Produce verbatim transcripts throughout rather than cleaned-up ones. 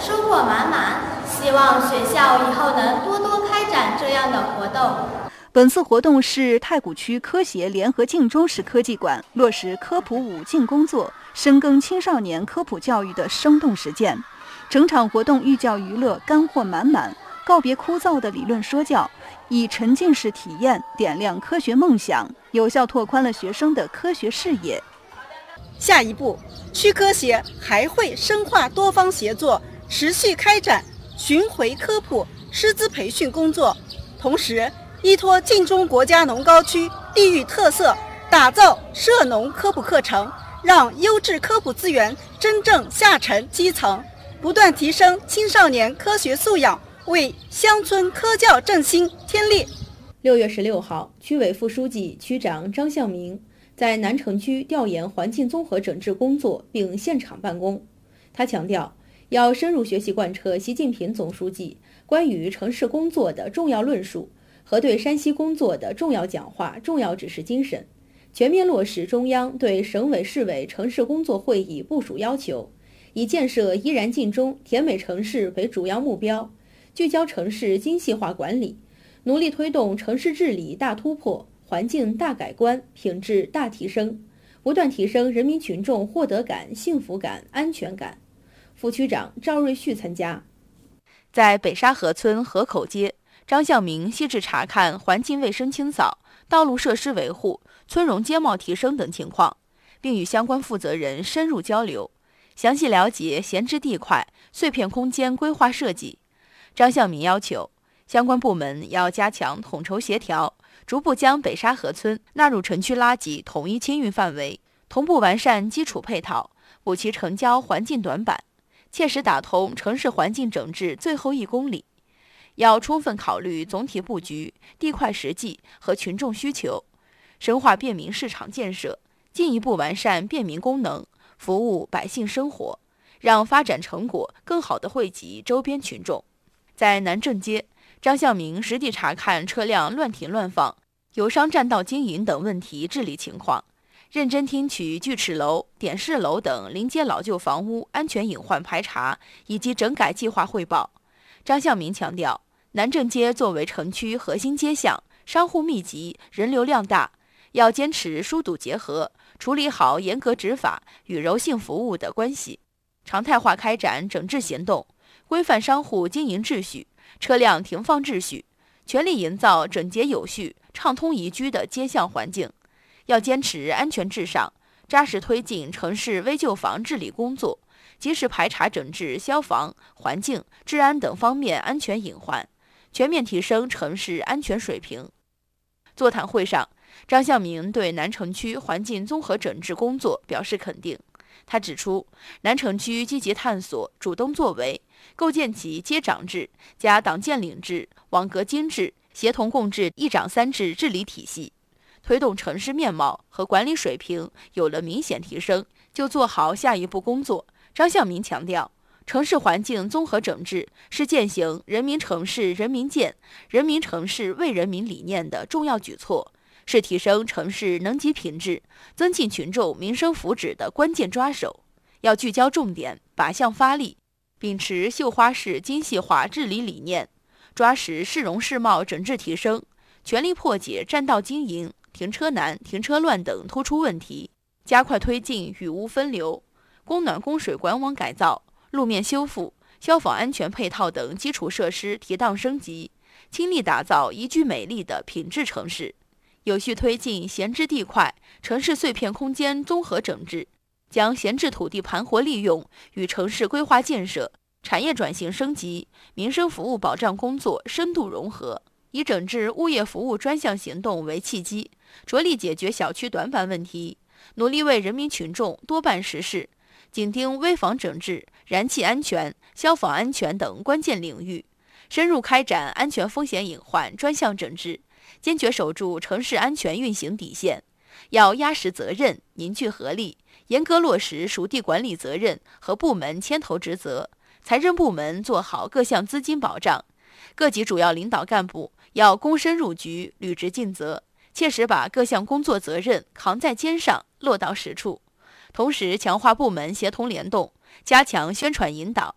收获满满，希望学校以后能多多开展这样的活动。 本次活动是太谷区科协联合晋中市科技馆落实科普五进工作，深耕青少年科普教育的生动实践。整场活动寓教于乐，干货满满，告别枯燥的理论说教，以沉浸式体验点亮科学梦想，有效拓宽了学生的科学视野。 下一步，区科协还会深化多方协作，持续开展巡回科普、师资培训工作，同时依托晋中国家农高区地域特色，打造涉农科普课程，让优质科普资源真正下沉基层，不断提升青少年科学素养，为乡村科教振兴添力。 六月十六号，区委副书记、区长张向明在南城区调研环境综合整治工作并现场办公。他强调，要深入学习贯彻习近平总书记关于城市工作的重要论述和对山西工作的重要讲话、重要指示精神，全面落实中央对省委市委城市工作会议部署要求，以建设依然晋中甜美城市为主要目标，聚焦城市精细化管理，努力推动城市治理大突破、环境大改观、品质大提升，不断提升人民群众获得感、幸福感、安全感。副区长赵瑞旭参加。 在北沙河村河口街，张向明细致查看环境卫生清扫、道路设施维护、村容街貌提升等情况，并与相关负责人深入交流，详细了解闲置地块、碎片空间规划设计。张向明要求相关部门要加强统筹协调，逐步将北沙河村纳入城区垃圾统一清运范围，同步完善基础配套，补齐城郊环境短板，切实打通城市环境整治最后一公里。要充分考虑总体布局、地块实际和群众需求，深化便民市场建设，进一步完善便民功能，服务百姓生活，让发展成果更好地惠及周边群众。在南正街，张向明实地查看车辆乱停乱放、油商占道经营等问题治理情况，认真听取锯齿楼、点式楼等临街老旧房屋安全隐患排查以及整改计划汇报。张向明强调，南正街作为城区核心街巷，商户密集，人流量大，要坚持疏堵结合，处理好严格执法与柔性服务的关系，常态化开展整治行动，规范商户经营秩序、车辆停放秩序，全力营造整洁有序、畅通宜居的街巷环境。要坚持安全至上，扎实推进城市危旧房治理工作，及时排查整治消防、环境、治安等方面安全隐患，全面提升城市安全水平。座谈会上，张向明对南城区环境综合整治工作表示肯定。他指出，南城区积极探索、主动作为，构建起街长制加党建领制、网格经制、协同共治一长三制治理体系，推动城市面貌和管理水平有了明显提升，就做好下一步工作。张向明强调，城市环境综合整治是践行人民城市人民建、人民城市为人民理念的重要举措，是提升城市能级品质、增进群众民生福祉的关键抓手。要聚焦重点，靶向发力，秉持绣花式精细化治理理念，抓实市容市貌整治提升，全力破解占道经营、停车难、停车乱等突出问题，加快推进雨污分流、供暖供水管网改造、路面修复、消防安全配套等基础设施提档升级，倾力打造宜居美丽的品质城市。有序推进闲置地块、城市碎片空间综合整治，将闲置土地盘活利用与城市规划建设、产业转型升级、民生服务保障工作深度融合，以整治物业服务专项行动为契机，着力解决小区短板问题，努力为人民群众多办实事，紧盯危房整治、燃气安全、消防安全等关键领域，深入开展安全风险隐患专项整治，坚决守住城市安全运行底线。要压实责任，凝聚合力，严格落实属地管理责任和部门牵头职责，财政部门做好各项资金保障，各级主要领导干部要躬身入局，履职尽责，切实把各项工作责任扛在肩上，落到实处。同时强化部门协同联动，加强宣传引导，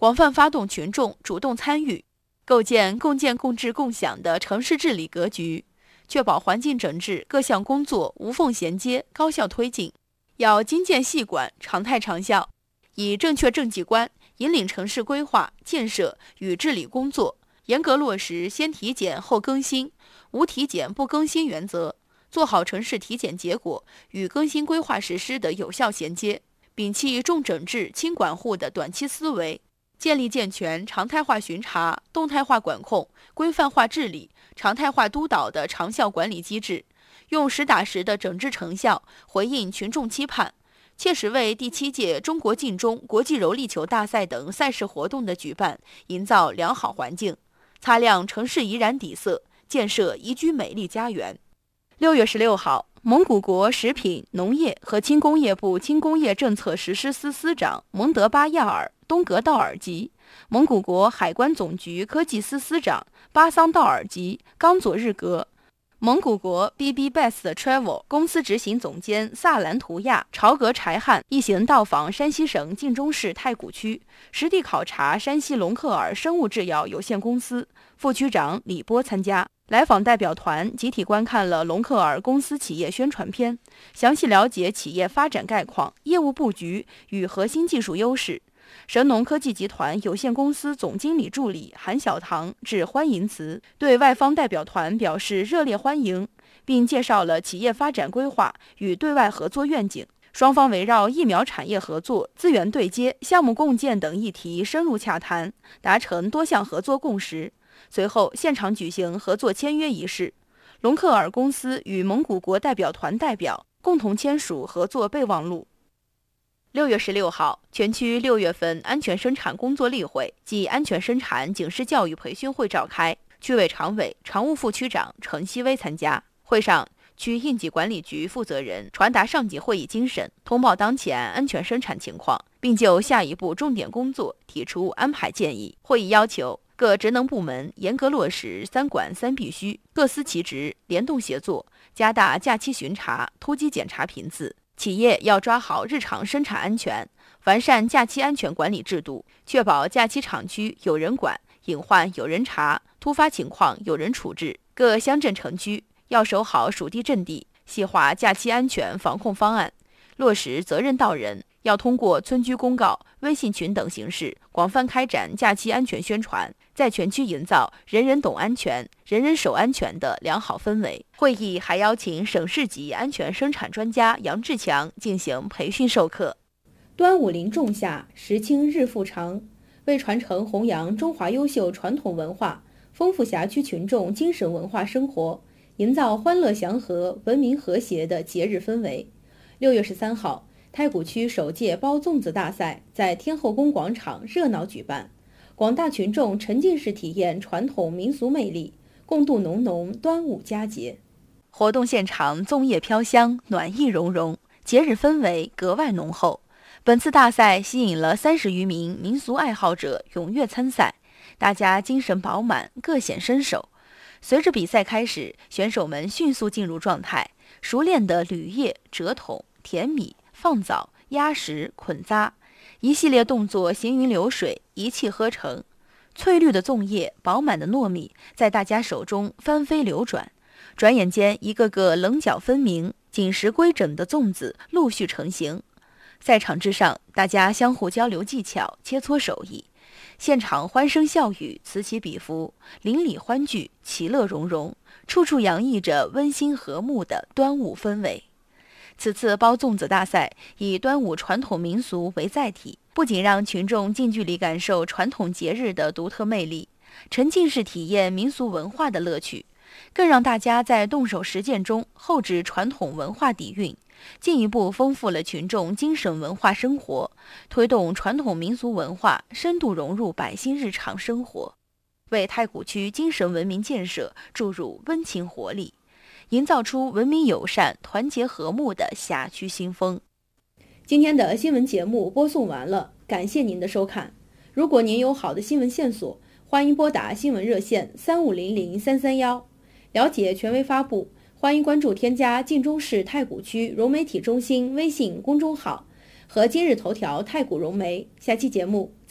广泛发动群众主动参与，构建共建共治共享的城市治理格局，确保环境整治各项工作无缝衔接、高效推进。要精建细管、常态长效，以正确政绩观引领城市规划、建设与治理工作，严格落实先体检后更新、无体检不更新原则，做好城市体检结果与更新规划实施的有效衔接，摒弃重整治、轻管护的短期思维，建立健全常态化巡查、动态化管控、规范化治理、常态化督导的长效管理机制，用实打实的整治成效回应群众期盼，切实为第七届中国劲中国际柔力球大赛等赛事活动的举办营造良好环境，擦亮城市宜然底色，建设宜居美丽家园。六月十六号，蒙古国食品、农业和轻工业部轻工业政策实施司司长蒙德巴亚尔·东格道尔吉、蒙古国海关总局科技司司长巴桑道尔吉刚佐日格、蒙古国 B B Best Travel 公司执行总监萨兰图亚朝格柴汉一行到访山西省晋中市太谷区，实地考察山西龙克尔生物制药有限公司，副区长李波参加。来访代表团集体观看了龙克尔公司企业宣传片，详细了解企业发展概况、业务布局与核心技术优势。神农科技集团有限公司总经理助理韩小堂致欢迎词，对外方代表团表示热烈欢迎，并介绍了企业发展规划与对外合作愿景。双方围绕疫苗产业合作、资源对接、项目共建等议题深入洽谈，达成多项合作共识。随后，现场举行合作签约仪式，龙克尔公司与蒙古国代表团代表共同签署合作备忘录。六月十六号，全区六月份安全生产工作例会暨安全生产警示教育培训会召开，区委常委、常务副区长程希微参加。会上，区应急管理局负责人传达上级会议精神，通报当前安全生产情况，并就下一步重点工作提出安排建议。会议要求各职能部门严格落实三管三必须，各司其职，联动协作，加大假期巡查、突击检查频次。企业要抓好日常生产安全，完善假期安全管理制度，确保假期厂区有人管，隐患有人查，突发情况有人处置。各乡镇城区要守好属地阵地，细化假期安全防控方案，落实责任到人。要通过村居公告、微信群等形式，广泛开展假期安全宣传，在全区营造人人懂安全、人人守安全的良好氛围。会议还邀请省市级安全生产专家杨志强进行培训授课。 端午临仲夏，时清日复长，为传承弘扬中华优秀传统文化，丰富辖区群众精神文化生活，营造欢乐祥和、文明和谐的节日氛围。六月十三号，太谷区首届包粽子大赛在天后宫广场热闹举办，广大群众沉浸式体验传统民俗魅力，共度浓浓端午佳节。 活动现场粽叶飘香，暖意融融，节日氛围格外浓厚。本次大赛吸引了三十余名民俗爱好者踊跃参赛，大家精神饱满，各显身手。随着比赛开始，选手们迅速进入状态，熟练的捋叶、折筒、填米、放枣、压实、捆扎，一系列动作行云流水，一气呵成。翠绿的粽叶，饱满的糯米在大家手中翻飞流转，转眼间一个个棱角分明、紧实规整的粽子陆续成型。赛场之上，大家相互交流技巧，切磋手艺，现场欢声笑语，此起彼伏，邻里欢聚，其乐融融，处处洋溢着温馨和睦的端午氛围。此次包粽子大赛以端午传统民俗为载体，不仅让群众近距离感受传统节日的独特魅力，沉浸式体验民俗文化的乐趣，更让大家在动手实践中厚植传统文化底蕴，进一步丰富了群众精神文化生活，推动传统民俗文化深度融入百姓日常生活，为太谷区精神文明建设注入温情活力，营造出文明友善、团结和睦的辖区新风。 今天的新闻节目播送完了，感谢您的收看。如果您有好的新闻线索，欢迎拨打新闻热线三五零零三三幺。了解权威发布，欢迎关注添加晋中市太谷区融媒体中心微信公众号和今日头条太谷融媒。下期节目